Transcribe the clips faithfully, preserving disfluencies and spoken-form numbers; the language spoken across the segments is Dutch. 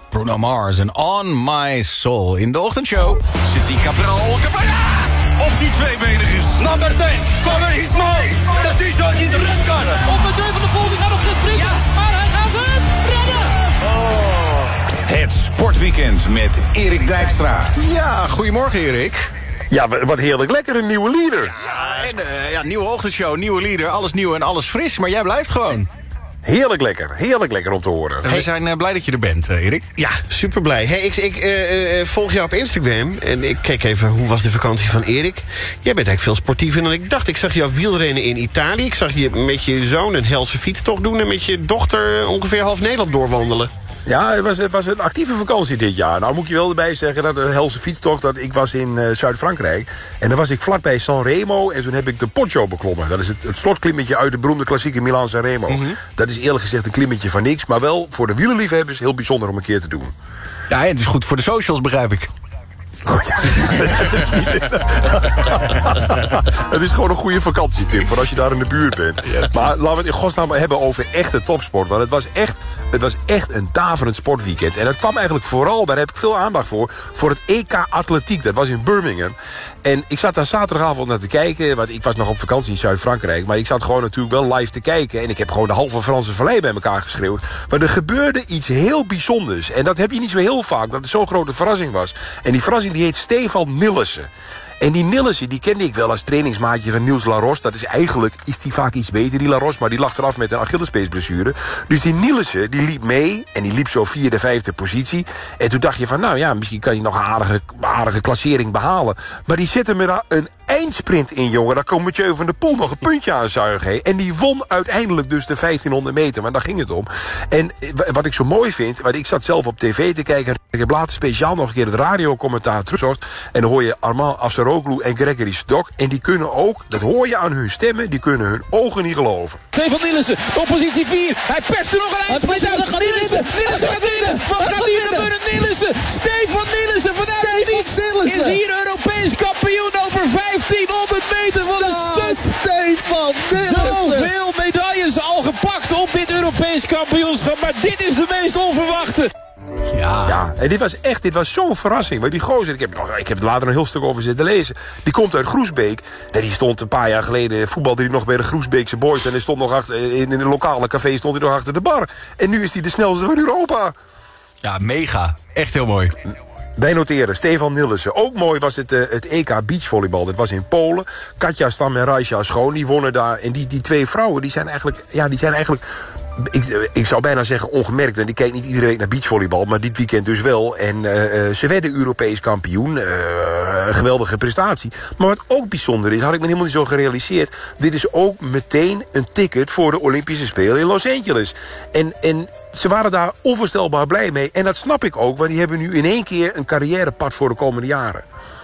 Bruno Mars en On My Soul in de ochtendshow. Zit die Cabral... Of die tweebenig is. Number ten, cover his mouth. Decision is red card. Op met Van der Poel, die gaat nog gaan sprinten. Ja. Maar hij gaat het redden. Oh. Het sportweekend met Erik Dijkstra. Ja, goedemorgen Erik. Ja, wat heerlijk lekker, een nieuwe leader. Ja, en, uh, ja, nieuwe ochtendshow, nieuwe leader, alles nieuw en alles fris. Maar jij blijft gewoon. Heerlijk lekker, heerlijk lekker om te horen. Hey. We zijn uh, blij dat je er bent, uh, Erik. Ja, super blij. Hey, ik ik uh, uh, volg jou op Instagram en ik keek even hoe was de vakantie van Erik. Jij bent eigenlijk veel sportiever dan ik dacht. Ik zag jou wielrennen in Italië. Ik zag je met je zoon een helse fietstocht doen en met je dochter ongeveer half Nederland doorwandelen. Ja, het was, het was een actieve vakantie dit jaar. Nou moet ik je wel erbij zeggen dat de helse fietstocht... dat ik was in uh, Zuid-Frankrijk. En dan was ik vlakbij Sanremo. En toen heb ik de Poggio beklommen. Dat is het, het slotklimmetje uit de beroemde klassieke Milaan-Sanremo. Mm-hmm. Dat is eerlijk gezegd een klimmetje van niks. Maar wel voor de wielerliefhebbers heel bijzonder om een keer te doen. Ja, en het is goed voor de socials, begrijp ik. Oh, ja. Het is gewoon een goede vakantietip voor als je daar in de buurt bent. Maar laten we het in godsnaam hebben over echte topsport. Want het was echt, het was echt een daverend sportweekend. En dat kwam eigenlijk vooral, daar heb ik veel aandacht voor... voor het E K Atletiek. Dat was in Birmingham. En ik zat daar zaterdagavond naar te kijken. Want ik was nog op vakantie in Zuid-Frankrijk. Maar ik zat gewoon natuurlijk wel live te kijken. En ik heb gewoon de halve Franse vallei bij elkaar geschreeuwd. Maar er gebeurde iets heel bijzonders. En dat heb je niet zo heel vaak. Dat het zo'n grote verrassing was. En die verrassing die heet Stefan Nillissen. En die Nillissen, die kende ik wel als trainingsmaatje van Niels Laros. Dat is eigenlijk, is die vaak iets beter, die Laros. Maar die lag eraf met een Achillespeesblessure. Dus die Nillissen, die liep mee. En die liep zo vierde, vijfde positie. En toen dacht je van, nou ja, misschien kan hij nog een aardige, aardige klassering behalen. Maar die zette me daar een eindsprint in, jongen. Daar kon Mathieu van der Poel nog een puntje aan zuigen. He. En die won uiteindelijk dus de vijftienhonderd meter. Maar daar ging het om. En wat ik zo mooi vind, want ik zat zelf op tv te kijken. Ik heb later speciaal nog een keer het radiocommentaar teruggezocht. En dan hoor je Armand Afsaroglu en Gregory Stok. En die kunnen ook, dat hoor je aan hun stemmen, die kunnen hun ogen niet geloven. Stefan Nillissen, op positie vier. Hij perst er nog een eindsprint uit. Nillissen, Nillissen gaat winnen. Wat gaat hier gebeuren? Nillissen, Stefan Nillissen vanuit het niets is hier Europees kampioen over vijftienhonderd meter. Wat een stuk. Stefan Nillissen. Zoveel medailles al gepakt op dit Europees kampioenschap. Maar dit is de meest onverwachte. Ja. Ja, en dit was echt, dit was zo'n verrassing. Maar die gozer, ik heb, ik heb er later een heel stuk over zitten lezen. Die komt uit Groesbeek. En die stond een paar jaar geleden, voetbalde hij nog bij de Groesbeekse boys. En hij stond nog achter, in een lokale café stond hij nog achter de bar. En nu is hij de snelste van Europa. Ja, mega. Echt heel mooi. Wij noteren, Stefan Nillissen. Ook mooi was het, uh, het E K beachvolleybal. Dat was in Polen. Katja Stam en Rajsja Schoon, die wonnen daar. En die, die twee vrouwen, die zijn eigenlijk... Ja, die zijn eigenlijk ik, ik zou bijna zeggen ongemerkt. En ik kijk niet iedere week naar beachvolleybal, maar dit weekend dus wel. En uh, ze werden Europees kampioen. Uh, een geweldige prestatie. Maar wat ook bijzonder is, had ik me helemaal niet zo gerealiseerd. Dit is ook meteen een ticket voor de Olympische Spelen in Los Angeles. En... en ze waren daar onvoorstelbaar blij mee. En dat snap ik ook, want die hebben nu in één keer een carrièrepad voor de komende jaren.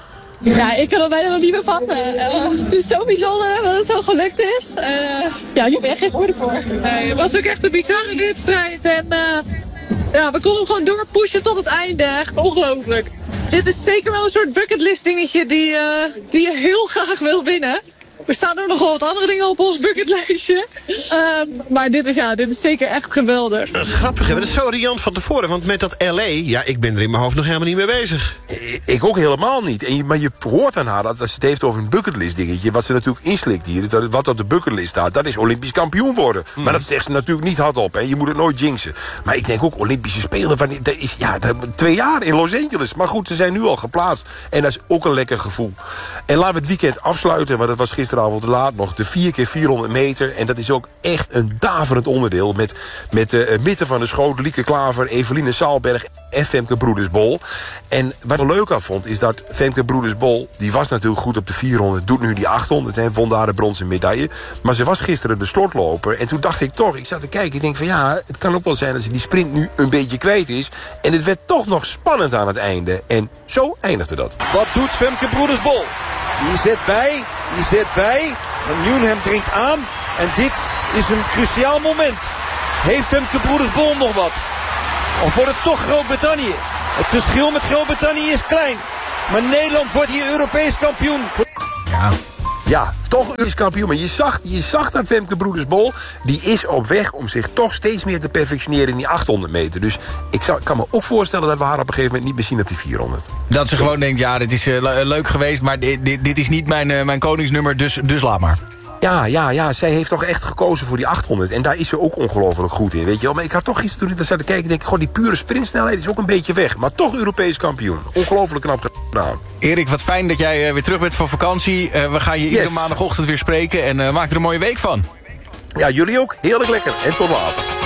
Ja, ik kan het bijna nog niet bevatten. Uh, het is zo bijzonder dat het zo gelukt is. Uh, ja, ik heb echt geen woorden voor. Nee, het was ook echt een bizarre wedstrijd. En uh, ja, we konden hem gewoon doorpushen tot het einde. Echt ongelooflijk. Dit is zeker wel een soort bucketlist dingetje die, uh, die je heel graag wil winnen. Er staan ook nog wel wat andere dingen op ons bucketlijstje. Uh, maar dit is, ja, dit is zeker echt geweldig. Dat is grappig, hè? Dat is zo riant van tevoren. Want met dat L A, ja, ik ben er in mijn hoofd nog helemaal niet mee bezig. Ik ook helemaal niet. En je, maar je hoort aan haar dat als ze het heeft over een bucketlist dingetje, wat ze natuurlijk inslikt hier, dat wat op de bucketlist staat, dat is Olympisch kampioen worden. Mm. Maar dat zegt ze natuurlijk niet hardop. Hè? Je moet het nooit jinxen. Maar ik denk ook Olympische Spelen, van, dat is ja, dat, twee jaar in Los Angeles. Maar goed, ze zijn nu al geplaatst. En dat is ook een lekker gevoel. En laten we het weekend afsluiten, want dat was gisteravond laat nog, de vier keer vierhonderd meter. En dat is ook echt een daverend onderdeel. Met, met de uh, midden van de schoot, Lieke Klaver, Eveline Saalberg en Femke Broeders-Bol. En wat ik leuk aan vond, is dat Femke Broeders-Bol, die was natuurlijk goed op de vierhonderd, doet nu die achthonderd en won daar de bronzen medaille. Maar ze was gisteren de slotloper. En toen dacht ik toch, ik zat te kijken, ik denk van ja, het kan ook wel zijn dat ze die sprint nu een beetje kwijt is. En het werd toch nog spannend aan het einde. En zo eindigde dat. Wat doet Femke Broeders-Bol? Die zit bij, die zit bij. En Newnham dringt aan. En dit is een cruciaal moment. Heeft Femke Broeders-Bol nog wat? Of wordt het toch Groot-Brittannië? Het verschil met Groot-Brittannië is klein. Maar Nederland wordt hier Europees kampioen. Ja, Ja, toch Europees kampioen. Maar je zag, je zag dat Femke Broedersbol, die is op weg om zich toch steeds meer te perfectioneren in die achthonderd meter. Dus ik zou, kan me ook voorstellen dat we haar op een gegeven moment niet meer zien op die vierhonderd. Dat ze gewoon denkt, ja, dit is uh, leuk geweest, maar dit, dit, dit is niet mijn, uh, mijn koningsnummer, dus, dus laat maar. Ja, ja, ja, zij heeft toch echt gekozen voor die achthonderd. En daar is ze ook ongelooflijk goed in, weet je wel. Maar ik had toch gisteren, toen ik daar zat te kijken, denk ik, goh, die pure sprintsnelheid is ook een beetje weg. Maar toch Europees kampioen. Ongelooflijk knap gedaan. Erik, wat fijn dat jij uh, weer terug bent van vakantie. Uh, we gaan je yes. iedere maandagochtend weer spreken en uh, maak er een mooie week van. Ja, jullie ook. Heerlijk lekker. En tot later.